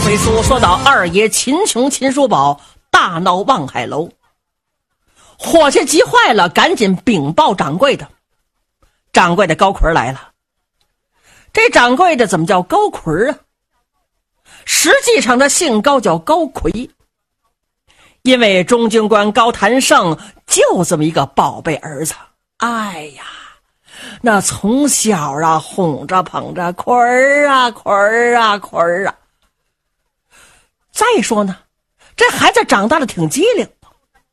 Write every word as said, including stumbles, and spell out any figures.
回书说到二爷秦琼秦叔宝大闹望海楼，伙计急坏了，赶紧禀报掌柜的。掌柜的高奎来了。这掌柜的怎么叫高奎啊？实际上他姓高，叫高奎。因为中军官高谭胜就这么一个宝贝儿子，哎呀，那从小啊哄着捧着，奎儿啊奎儿啊奎儿啊。再说呢，这孩子长大了挺机灵，